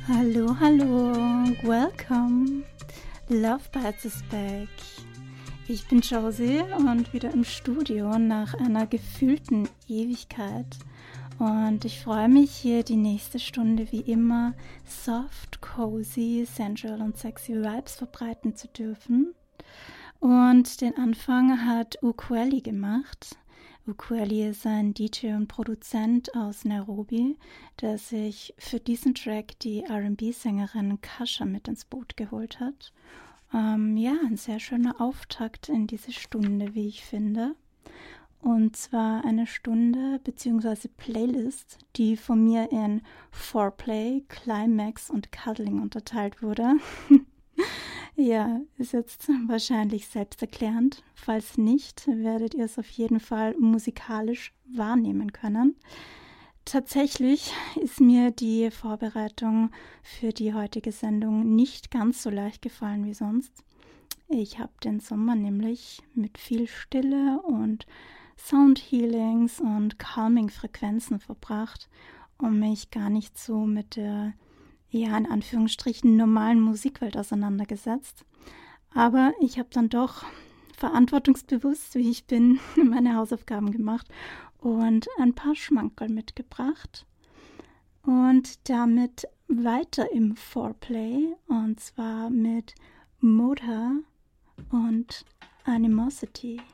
Hallo, hallo, welcome. Love Bites is back. Ich bin Josie und wieder im Studio nach einer gefühlten Ewigkeit. Und ich freue mich, hier die nächste Stunde wie immer soft, cozy, sensual und sexy Vibes verbreiten zu dürfen. Und den Anfang hat Ukweli gemacht. Ukweli ist ein DJ und Produzent aus Nairobi, der sich für diesen Track die R&B-Sängerin Kasha mit ins Boot geholt hat. Ein sehr schöner Auftakt in diese Stunde, wie ich finde. Und zwar eine Stunde bzw. Playlist, die von mir in Foreplay, Climax und Cuddling unterteilt wurde. Ja, ist jetzt wahrscheinlich selbsterklärend. Falls nicht, werdet ihr es auf jeden Fall musikalisch wahrnehmen können. Tatsächlich ist mir die Vorbereitung für die heutige Sendung nicht ganz so leicht gefallen wie sonst. Ich habe den Sommer nämlich mit viel Stille und Soundhealings und Calming-Frequenzen verbracht und mich gar nicht so mit der, in Anführungsstrichen, normalen Musikwelt auseinandergesetzt. Aber ich habe dann doch verantwortungsbewusst, wie ich bin, meine Hausaufgaben gemacht und ein paar Schmankerl mitgebracht. Und damit weiter im Foreplay, und zwar mit Moda und Animosity.